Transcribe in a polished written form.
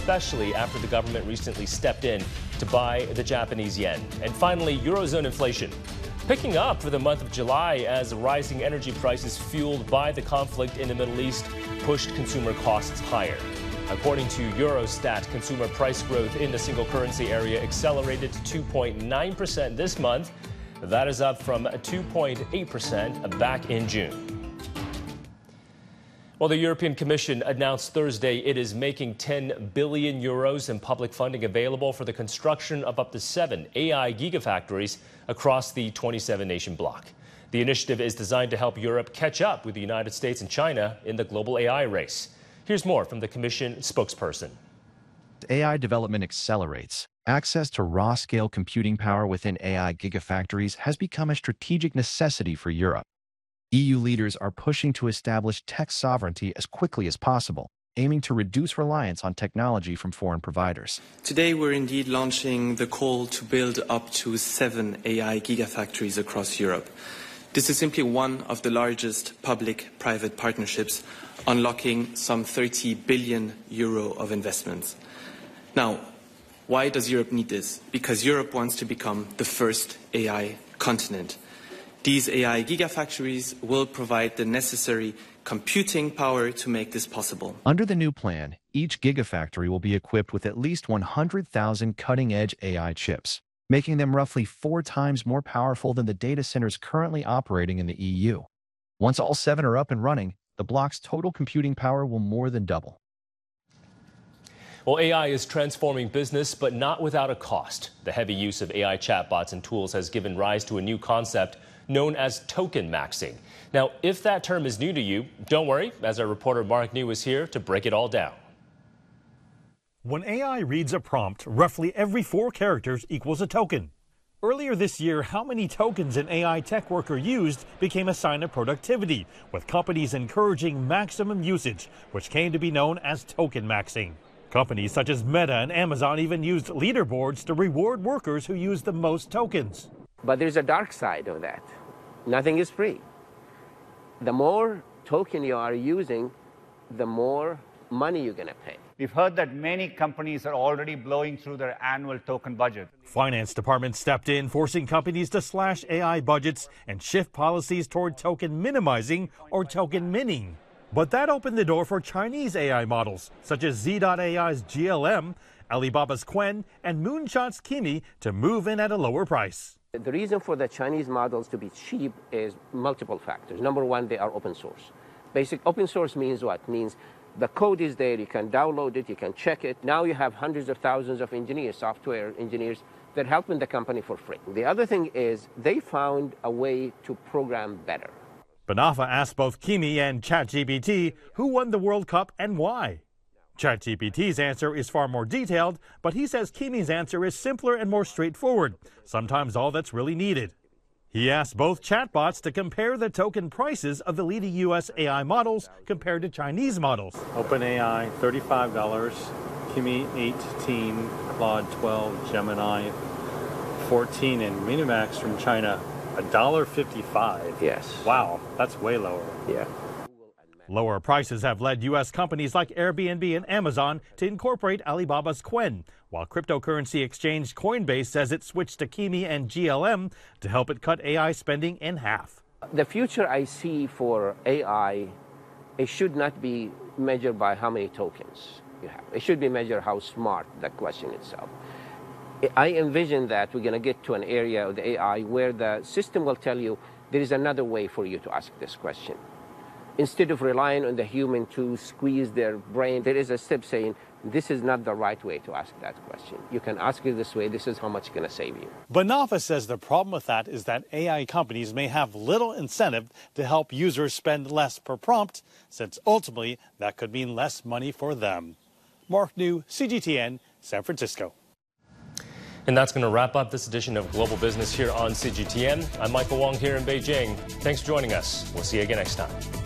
especially after the government recently stepped in to buy the Japanese yen. And finally, Eurozone inflation picking up for the month of July as rising energy prices fueled by the conflict in the Middle East pushed consumer costs higher. According to Eurostat, consumer price growth in the single currency area accelerated to 2.9% this month. That is up from 2.8% back in June. Well, the European Commission announced Thursday it is making 10 billion euros in public funding available for the construction of up to 7 AI gigafactories across the 27-nation bloc. The initiative is designed to help Europe catch up with the United States and China in the global AI race. Here's more from the Commission spokesperson. AI development accelerates. Access to raw-scale computing power within AI gigafactories has become a strategic necessity for Europe. EU leaders are pushing to establish tech sovereignty as quickly as possible, aiming to reduce reliance on technology from foreign providers. Today, we're indeed launching the call to build up to 7 AI gigafactories across Europe. This is simply one of the largest public-private partnerships, unlocking some 30 billion euro of investments. Now, why does Europe need this? Because Europe wants to become the first AI continent. These AI gigafactories will provide the necessary computing power to make this possible. Under the new plan, each gigafactory will be equipped with at least 100,000 cutting-edge AI chips, making them roughly 4 times more powerful than the data centers currently operating in the EU. Once all 7 are up and running, the bloc's total computing power will more than double. Well, AI is transforming business, but not without a cost. The heavy use of AI chatbots and tools has given rise to a new concept known as token maxing. Now, if that term is new to you, don't worry, as our reporter Mark New is here to break it all down. When AI reads a prompt, roughly every 4 characters equals a token. Earlier this year, how many tokens an AI tech worker used became a sign of productivity, with companies encouraging maximum usage, which came to be known as token maxing. Companies such as Meta and Amazon even used leaderboards to reward workers who used the most tokens. But there's a dark side of that. Nothing is free. The more token you are using, the more money you're going to pay. We've heard that many companies are already blowing through their annual token budget. Finance departments stepped in, forcing companies to slash AI budgets and shift policies toward token minimizing or token minning. But that opened the door for Chinese AI models, such as Z.AI's GLM, Alibaba's Qwen, and Moonshot's Kimi to move in at a lower price. The reason for the Chinese models to be cheap is multiple factors. Number one, they are open source. Basic open source means what? Means the code is there, you can download it, you can check it. Now you have hundreds of thousands of engineers, software engineers, that are helping the company for free. The other thing is they found a way to program better. Banafa asked both Kimi and ChatGPT who won the World Cup and why. ChatGPT's answer is far more detailed, but he says Kimi's answer is simpler and more straightforward, sometimes all that's really needed. He asked both chatbots to compare the token prices of the leading U.S. AI models compared to Chinese models. OpenAI, $35, Kimi, $18, Claude, $12, Gemini, $14, and Minimax from China, $1.55. Yes. Wow, that's way lower. Yeah. Lower prices have led U.S. companies like Airbnb and Amazon to incorporate Alibaba's Qwen, while cryptocurrency exchange Coinbase says it switched to Kimi and GLM to help it cut AI spending in half. The future I see for AI, it should not be measured by how many tokens you have. It should be measured how smart the question itself. I envision that we're going to get to an area of the AI where the system will tell you there is another way for you to ask this question. Instead of relying on the human to squeeze their brain, there is a step saying, this is not the right way to ask that question. You can ask it this way, this is how much it's going to save you. Banafa says the problem with that is that AI companies may have little incentive to help users spend less per prompt, since ultimately that could mean less money for them. Mark New, CGTN, San Francisco. And that's going to wrap up this edition of Global Business here on CGTN. I'm Michael Wong here in Beijing. Thanks for joining us. We'll see you again next time.